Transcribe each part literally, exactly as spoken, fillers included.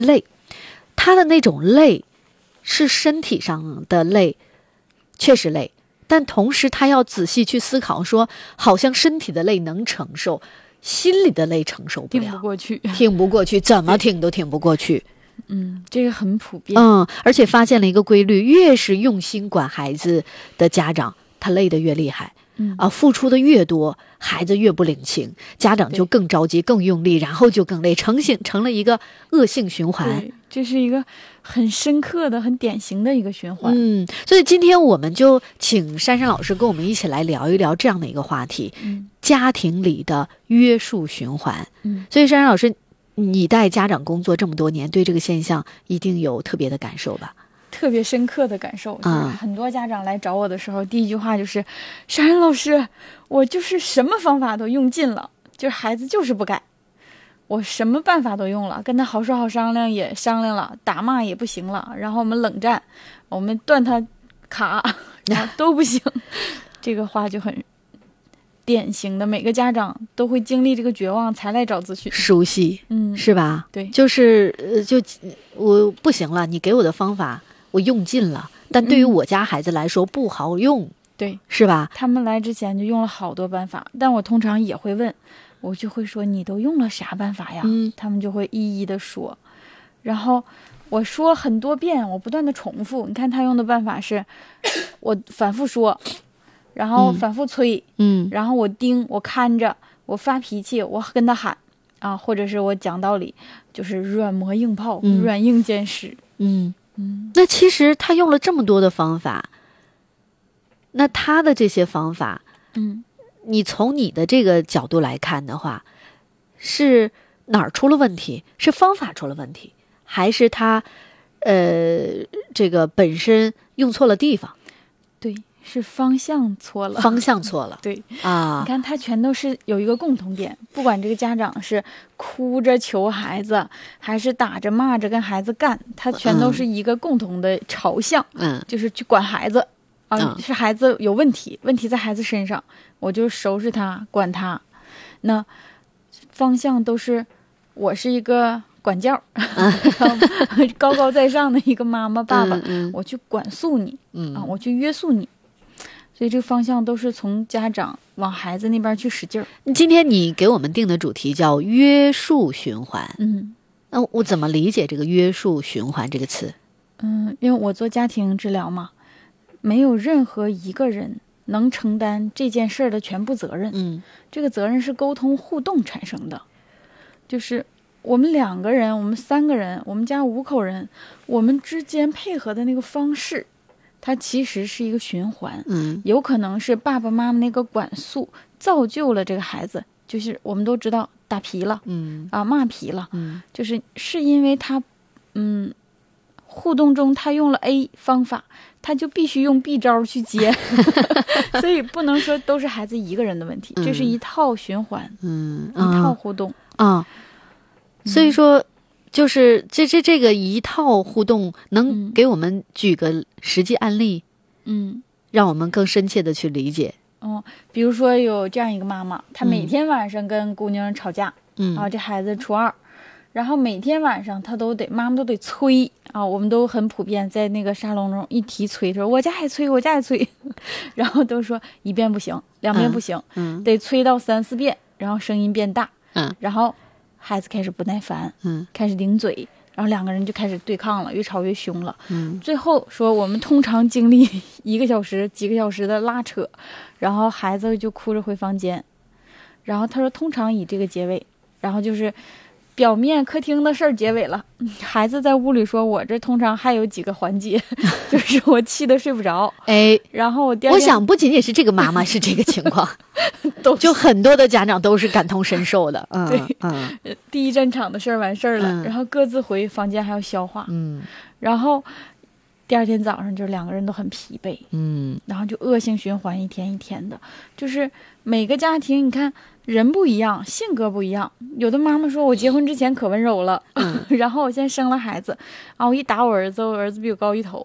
累，他的那种累是身体上的累，确实累，但同时他要仔细去思考说，好像身体的累能承受，心里的累承受不了， 挺不过去， 挺不过去，怎么挺都挺不过去。 嗯，这个很普遍。 嗯，而且发现了一个规律，越是用心管孩子的家长，他累得越厉害。 嗯啊，付出的越多，孩子越不领情，家长就更着急、更用力，然后就更累，成型成了一个恶性循环。 对，这是一个很深刻的、很典型的一个循环。 嗯，所以今天我们就请珊珊老师跟我们一起来聊一聊这样的一个话题： 嗯， 家庭里的约束循环。 嗯， 所以珊珊老师，你带家长工作这么多年，对这个现象一定有特别的感受吧？ 特别深刻的感受，就是啊很多家长来找我的时候，第一句话就是：“珊珊老师，我就是什么方法都用尽了，就是孩子就是不改，我什么办法都用了，跟他好说好商量也商量了，打骂也不行了，然后我们冷战，我们断他卡，然后都不行。”这个话就很典型的，每个家长都会经历这个绝望才来找咨询， 熟悉， 嗯， 是吧？ 对， 就是呃，就我不行了，你给我的方法我用尽了，但对于我家孩子来说不好用， 对， 是吧？ 他们来之前就用了好多办法，但我通常也会问，我就会说你都用了啥办法呀？ 嗯， 他们就会一一的说，然后我说很多遍，我不断的重复。你看他用的办法是，我反复说，然后反复催， 嗯， 然后我盯，我看着，我发脾气，我跟他喊啊，或者是我讲道理，就是软磨硬泡， 嗯软硬兼施。 嗯嗯， 那其实他用了这么多的方法，那他的这些方法， 嗯， 你从你的这个角度来看的话，是哪儿出了问题？是方法出了问题，还是他呃这个本身用错了地方， 对，是方向错了， 方向错了？ 对啊你，看，他全都是有一个共同点，不管这个家长是哭着求孩子，还是打着骂着跟孩子干，他全都是一个共同的朝向， 嗯就是去管孩子啊， 嗯是孩子有问题，问题在孩子身上，我就收拾他，管他。那方向都是，我是一个管教，高高在上的一个妈妈爸爸， 嗯嗯我去管束你， 嗯啊，我去约束你。所以这个方向都是从家长往孩子那边去使劲儿。 今天你给我们定的主题叫约束循环， 嗯那我怎么理解这个约束循环这个词？ 嗯，因为我做家庭治疗嘛，没有任何一个人能承担这件事儿的全部责任。 嗯这个责任是沟通互动产生的，就是我们两个人，我们三个人，我们家五口人，我们之间配合的那个方式，它其实是一个循环。 嗯有可能是爸爸妈妈那个管束造就了这个孩子，就是我们都知道打皮了嗯啊，骂皮了， 嗯就是是因为他，嗯，互动中他用了 A 方法，他就必须用 B 招去接，所以不能说都是孩子一个人的问题，这是一套循环， 嗯， 一套互动啊，所以说。就是这这这个一套互动，能嗯给我们举个实际案例， 嗯。 让我们更深切的去理解。 哦，比如说有这样一个妈妈，她每嗯天晚上跟姑娘吵架， 嗯啊，这孩子初二，然后每天晚上她都得妈妈都得催啊，我们都很普遍在那个沙龙中一提催，说我家也催，我家也催，然后都说一遍不行，两遍不行， 嗯得催到三四遍，然后声音变大， 嗯然后孩子开始不耐烦， 嗯开始顶嘴，然后两个人就开始对抗了，越吵越凶了。 嗯最后说我们通常经历一个小时、几个小时的拉扯，然后孩子就哭着回房间。然后他说，通常以这个结尾，然后就是表面客厅的事儿结尾了。孩子在屋里说：“我这通常还有几个环节，就是我气得睡不着。” 哎， 然后我第二天我想不仅仅是这个妈妈是这个情况， 都就很多的家长都是感同身受的。嗯对嗯第一战场的事儿完事儿了， 嗯然后各自回房间还要消化， 嗯然后第二天早上就两个人都很疲惫。 嗯然后就恶性循环，一天一天的，就是每个家庭，你看人不一样，性格不一样。有的妈妈说，我结婚之前可温柔了， 嗯然后我现在生了孩子，啊，我一打我儿子，我儿子比我高一头，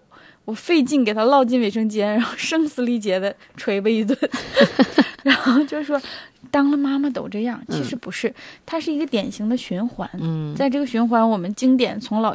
我费劲给他捞进卫生间，然后声嘶力竭的捶吧一顿，然后就说当了妈妈都这样，其实不是，它是一个典型的循环。 嗯， 在这个循环，我们经典从老